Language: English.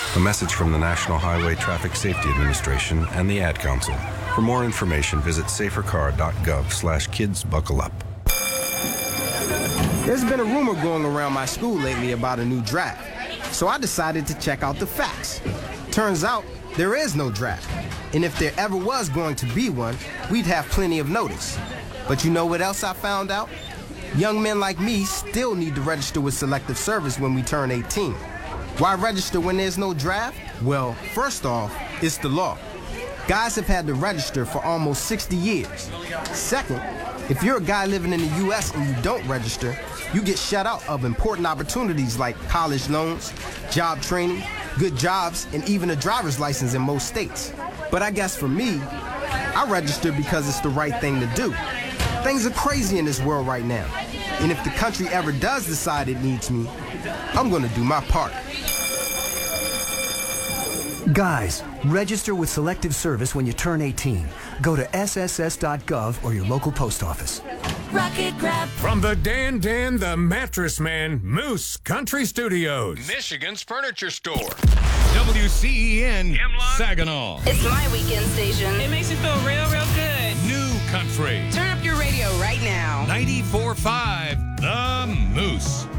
A message from the National Highway Traffic Safety Administration and the Ad Council. For more information, visit safercar.gov/kidsbuckleup. There's been a rumor going around my school lately about a new draft, so I decided to check out the facts. Turns out, there is no draft, and if there ever was going to be one, we'd have plenty of notice. But you know what else I found out? Young men like me still need to register with Selective Service when we turn 18. Why register when there's no draft? Well, first off, it's the law. Guys have had to register for almost 60 years. Second, if you're a guy living in the U.S. and you don't register, you get shut out of important opportunities like college loans, job training, good jobs, and even a driver's license in most states. But I guess for me, I register because it's the right thing to do. Things are crazy in this world right now. And if the country ever does decide it needs me, I'm gonna do my part. Guys, register with Selective Service when you turn 18. Go to sss.gov or your local post office. Rocket Grab. From the Dan the Mattress Man, Moose Country Studios. Michigan's furniture store. WCEN, Saginaw. It's my weekend station. It makes you feel real good. New Country. Turn up your radio right now. 94.5, The Moose.